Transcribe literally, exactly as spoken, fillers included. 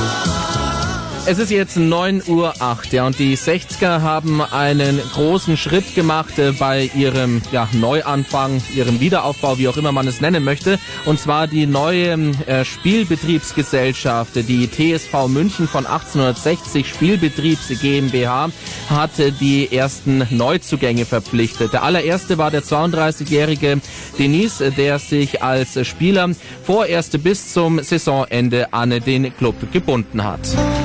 Es ist jetzt neun Uhr acht, ja, und die sechziger haben einen großen Schritt gemacht äh, bei ihrem ja, Neuanfang, ihrem Wiederaufbau, wie auch immer man es nennen möchte. Und zwar die neue äh, Spielbetriebsgesellschaft, die T S V München von achtzehnhundertsechzig Spielbetriebs GmbH, hat äh, die ersten Neuzugänge verpflichtet. Der allererste war der zweiunddreißigjährige Denis, der sich als Spieler vorerst bis zum Saisonende an den Club gebunden hat.